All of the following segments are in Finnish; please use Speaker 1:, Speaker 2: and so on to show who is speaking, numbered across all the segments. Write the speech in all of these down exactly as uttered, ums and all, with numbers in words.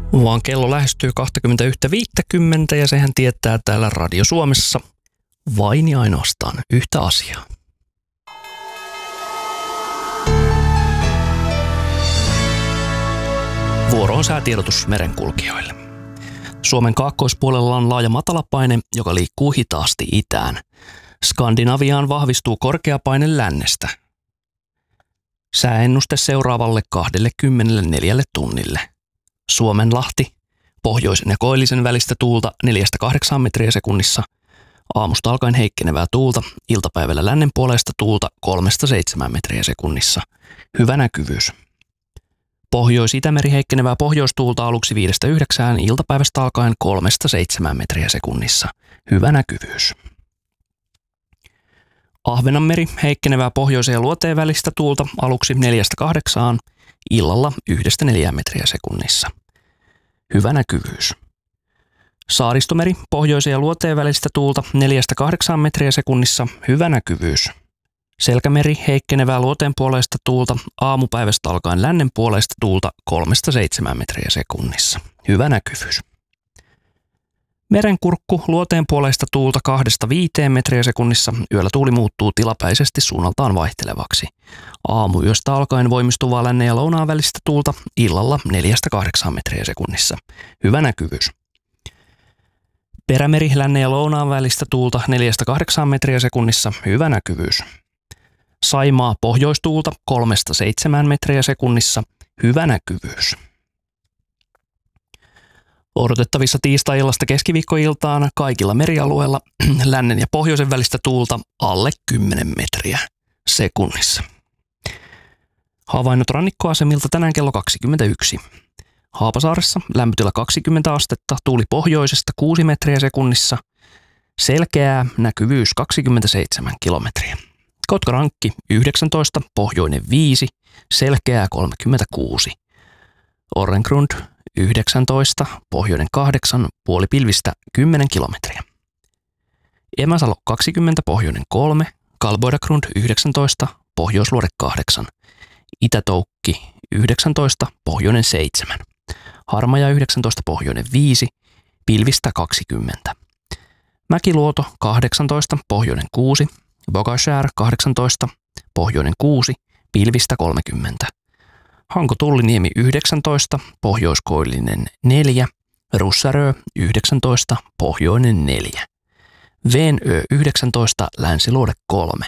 Speaker 1: Vaan kello lähestyy kaksikymmentäyksi viisikymmentä ja sehän tietää täällä Radio Suomessa vain ja ainoastaan yhtä asiaa. Vuoro on säätiedotus merenkulkijoille. Suomen kaakkoispuolella on laaja matalapaine, joka liikkuu hitaasti itään. Skandinaviaan vahvistuu korkeapaine lännestä. Sääennuste seuraavalle kaksikymmentäneljä tunnille. Suomenlahti, pohjoisen ja koillisen välistä tuulta neljästä kahdeksaan metriä sekunnissa. Aamusta alkaen heikkenevää tuulta, iltapäivällä lännen puolesta tuulta kolmesta seitsemään metriä sekunnissa. Hyvä näkyvyys. Pohjois-Itämeri heikkenevää pohjoistuulta aluksi viidestä yhdeksään, iltapäivästä alkaen kolmesta seitsemään metriä sekunnissa. Hyvä näkyvyys. Ahvenanmeri heikkenevää pohjoisen ja luoteen välistä tuulta aluksi neljästä kahdeksaan, illalla yhdestä neljään metriä sekunnissa. Hyvä näkyvyys. Saaristomeri pohjoisen ja luoteen välistä tuulta neljästä kahdeksaan metriä sekunnissa. Hyvä näkyvyys. Selkämeri heikkenevää luoteen puolesta tuulta aamupäivästä alkaen lännen puolesta tuulta kolmesta seitsemään metriä sekunnissa. Hyvä näkyvyys. Merenkurkku luoteen puolesta tuulta kahdesta viiteen metriä sekunnissa. Yöllä tuuli muuttuu tilapäisesti suunnaltaan vaihtelevaksi. Aamuyöstä alkaen voimistuvaa lännen ja lounaan välistä tuulta illalla neljästä kahdeksaan metriä sekunnissa. Hyvä näkyvyys. Perämeri lännen ja lounaan välistä tuulta neljästä kahdeksaan metriä sekunnissa. Hyvä näkyvyys. Saimaa pohjoistuulta kolmesta seitsemään metriä sekunnissa. Hyvä näkyvyys. Odotettavissa tiistai-illasta keskiviikkoiltaan kaikilla merialueilla lännen ja pohjoisen välistä tuulta alle kymmenen metriä sekunnissa. Havainnot rannikkoasemilta tänään kello kaksikymmentäyksi. Haapasaaressa lämpötila kaksikymmentä astetta, tuuli pohjoisesta kuusi metriä sekunnissa. Selkeää, näkyvyys kaksikymmentäseitsemän kilometriä. Kotkarankki yhdeksäntoista, pohjoinen viisi, selkeää kolmekymmentäkuusi. Orrengrund yhdeksäntoista, pohjoinen kahdeksan, puolipilvistä kymmenen kilometriä. Emäsalo kaksikymmentä, pohjoinen kolme, Kalboidagrund yhdeksäntoista, pohjoisluode kahdeksan. Itätoukki yhdeksäntoista, pohjoinen seitsemän. Harmaja yhdeksäntoista, pohjoinen viisi, pilvistä kaksikymmentä. Mäkiluoto kahdeksantoista, pohjoinen kuusi, Bogashär kahdeksantoista, pohjoinen kuusi, pilvistä kolmekymmentä. Hanko-Tulliniemi yhdeksäntoista, pohjoiskoillinen neljä, Russarö yhdeksäntoista, pohjoinen neljä. Veenö yhdeksäntoista, länsiluode kolme.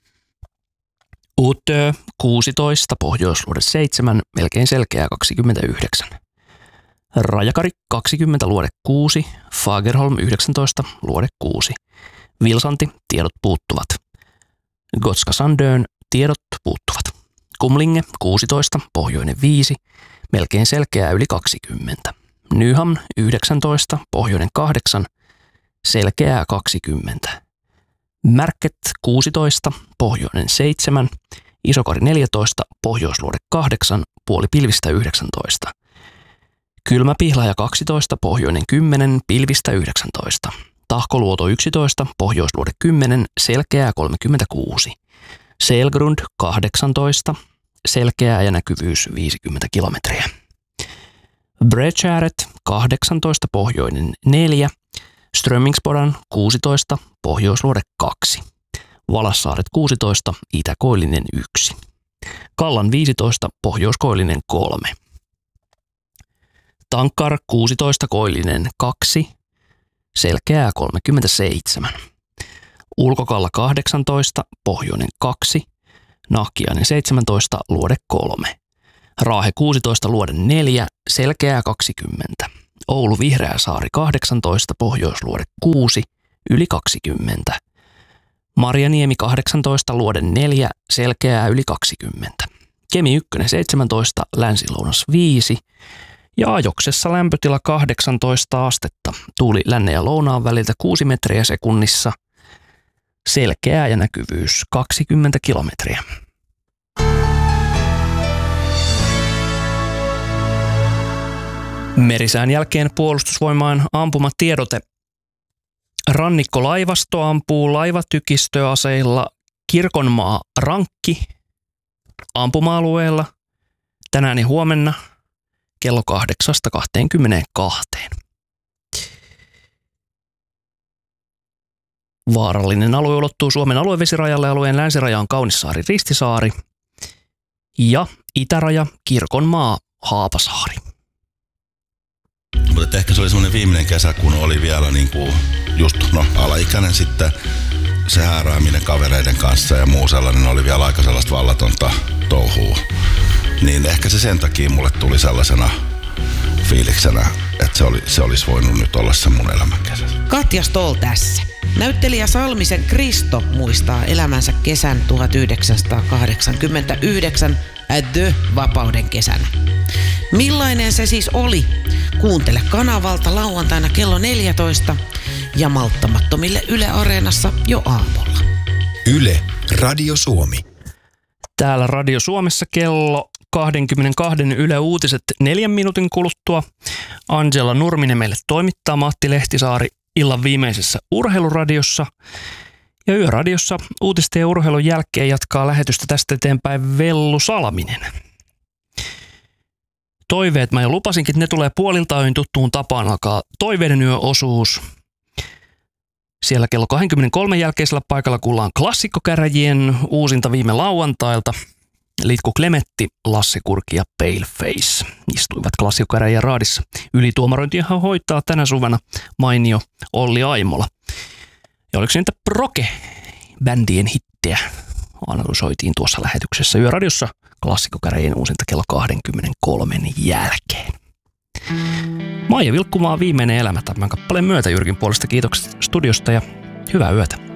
Speaker 1: Utö kuusitoista, pohjoisluode seitsemän, melkein selkeää kaksikymmentäyhdeksän. Rajakari kaksikymmentä, luode kuusi, Fagerholm yhdeksäntoista, luode kuusi. Vilsanti, tiedot puuttuvat. Gotska Sandön, tiedot puuttuvat. Kumlinge kuusitoista, pohjoinen viisi, melkein selkeää yli kaksikymmentä. Nyhamn yhdeksäntoista, pohjoinen kahdeksan, selkeää kaksikymmentä. Märket kuusitoista, pohjoinen seitsemän, Isokari neljätoista, pohjoisluode kahdeksan, puoli pilvistä yhdeksäntoista. Kylmäpihlaja kaksitoista, pohjoinen kymmenen, pilvistä yhdeksäntoista. Tahkoluoto yksitoista, pohjoisluode kymmenen, selkeää kolmekymmentäkuusi. Selgrund kahdeksantoista, selkeää ja näkyvyys viisikymmentä kilometriä. Bredgäret kahdeksantoista, pohjoinen neljä, Strömmingsbodan kuusitoista, pohjoisluode kaksi. Valassaaret kuusitoista, itäkoillinen yksi. Kallan viisitoista, pohjoiskoillinen kolme. Tankar kuusitoista, koillinen kaksi, selkeää kolmekymmentäseitsemän. Ulkokalla kahdeksantoista, pohjoinen kaksi, Nahkiainen seitsemäntoista, luode kolme. Raahe kuusitoista, luode neljä, selkeää kaksikymmentä. Oulu Vihreäsaari kahdeksantoista, pohjoisluode kuusi, yli kaksikymmentä. Marjaniemi kahdeksantoista, luode neljä, selkeää yli kaksikymmentä. Kemi yksi seitsemäntoista, länsilounas viisi. Ja Ajoksessa lämpötila kahdeksantoista astetta, tuuli lännen ja lounaan väliltä kuusi metriä sekunnissa. Selkeää ja näkyvyys kaksikymmentä kilometriä. Merisään jälkeen puolustusvoimaan ampumatiedote. Rannikkolaivasto ampuu laivatykistöaseilla Kirkonmaa Rankki ampuma-alueella tänään ja huomenna kello kahdeksasta kahteenkymmeneenkahteen. Vaarallinen alue ulottuu Suomen aluevesirajalle. Alueen länsiraja on Kaunissaari Ristisaari ja itäraja Kirkonmaa Haapasaari.
Speaker 2: Mutta ehkä se oli semmoinen viimeinen kesä, kun oli vielä niin kuin just no, alaikäinen sitten. Se häärääminen kavereiden kanssa ja muu sellainen oli vielä aika sellaista vallatonta touhua. Niin ehkä se sen takia mulle tuli sellaisena fiiliksenä, että se, oli, se olisi voinut nyt olla se mun elämän kesä.
Speaker 3: Katja Stoll tässä. Näyttelijä Salmisen Kristo muistaa elämänsä kesän tuhatyhdeksänsataakahdeksankymmentäyhdeksän The Vapauden kesänä. Millainen se siis oli? Kuuntele kanavalta lauantaina kello neljätoista ja malttamattomille Yle Areenassa jo aamulla.
Speaker 4: Yle Radio Suomi.
Speaker 1: Täällä Radio Suomessa kello kaksikymmentäkaksi Yle Uutiset neljän minuutin kuluttua. Angela Nurminen meille toimittaa, Matti Lehtisaari illan viimeisessä urheiluradiossa. Ja Yöradiossa uutisten ja urheilun jälkeen jatkaa lähetystä tästä eteenpäin Vellu Salminen. Toiveet, mä jo lupasinkin, että ne tulee puolilta öin tuttuun tapaan, alkaa toiveiden yöosuus. Siellä kello kaksikymmentäkolme jälkeisellä paikalla kuullaan klassikkokäräjien uusinta viime lauantailta. Litku Klemetti, Lasse Kurki ja Paleface istuivat klassikkokäräjien raadissa. Ylituomarointiahan hoitaa tänä suvena mainio Olli Aimola. Ja oliko se niitä proke-bändien hittejä analysoitiin tuossa lähetyksessä Yöradiossa klassikkokäräjien uusinta kello kaksikymmentäkolme jälkeen. Maija Vilkkumaa viimeinen elämä tämän kappaleen myötä Jyrkin puolesta kiitokset studiosta ja hyvää yötä.